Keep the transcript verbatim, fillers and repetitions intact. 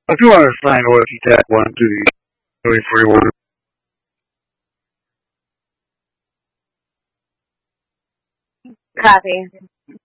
I do want to assign O S C TAC one to the twenty forty-one. Copy.